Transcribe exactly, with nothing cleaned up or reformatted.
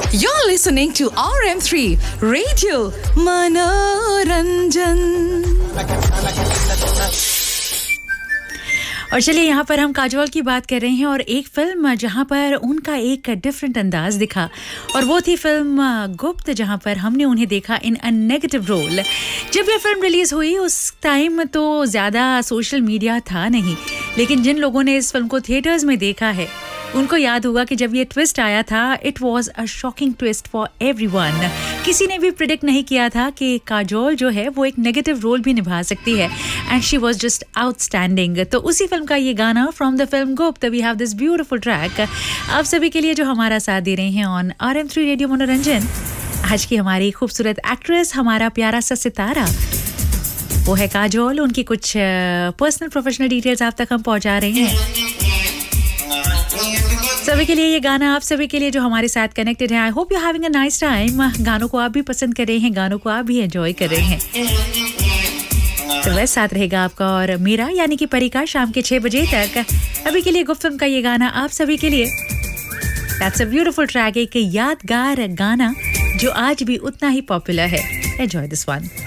You're listening to R M three Radio Manoranjan. और चलिए यहाँ पर हम काजोल की बात कर रहे हैं और एक फिल्म जहाँ पर उनका एक डिफरेंट अंदाज दिखा और वो थी फिल्म गुप्त, जहाँ पर हमने उन्हें देखा इन अ नेगेटिव रोल। जब ये फिल्म रिलीज हुई उस टाइम तो ज़्यादा सोशल मीडिया था नहीं, लेकिन जिन लोगों ने इस फिल्म को थिएटर्स में देखा है उनको याद होगा कि जब ये ट्विस्ट आया था, it was a shocking twist for everyone. किसी ने भी प्रेडिक्ट नहीं किया था कि काजोल जो है वो एक नेगेटिव रोल भी निभा सकती है, and she was just outstanding. तो उसी फिल्म का ये गाना फ्रॉम द फिल्म गुप्त, we have this beautiful track आप सभी के लिए जो हमारा साथ दे रहे हैं on R M three radio मनोरंजन। आज की हमारी खूबसूरत एक्ट्रेस, हमारा प्यारा सा सितारा वो है काजोल। उनकी कुछ पर्सनल प्रोफेशनल डिटेल्स आप तक हम पहुंचा रहे हैं। सभी के लिए ये गाना, आप सभी के लिए जो हमारे साथ कनेक्टेड है। I hope you having a nice time. गानों को आप भी पसंद कर रहे हैं, गानों को आप भी एंजॉय कर रहे हैं। तो वैसे साथ रहेगा आपका और मेरा यानी कि परी का शाम के छह बजे तक। अभी के लिए गुप्त फिल्म का ये गाना आप सभी के लिए। दैट्स अ ब्यूटीफुल ट्रैक, एक यादगार गाना जो आज भी उतना ही पॉपुलर है। Enjoy this one.